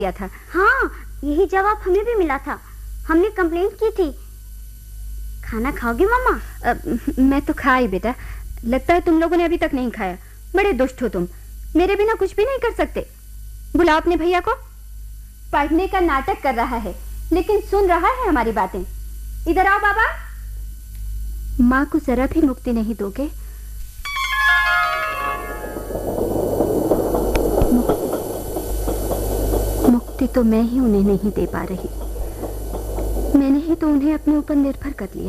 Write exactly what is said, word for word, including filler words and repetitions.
किया था। हाँ, यही जवाब हमें भी मिला था। हमने कंप्लेंट की थी। खाना खाओगे मामा? आ, मैं तो खाई बेटा। लगता है तुम लोगों ने अभी तक नहीं खाया। बड़े दुष्ट हो तुम, मेरे बिना कुछ भी नहीं कर सकते। बुलाओ अपने भैया को। पढ़ने का नाटक कर रहा है लेकिन सुन रहा है हमारी बातें। इधर आओ बाबा। माँ को जरा भी मुक्ति नहीं दोगे? मुक्ति तो मैं ही उन्हें नहीं दे पा रही। मैंने ही तो उन्हें अपने ऊपर निर्भर कर लिया।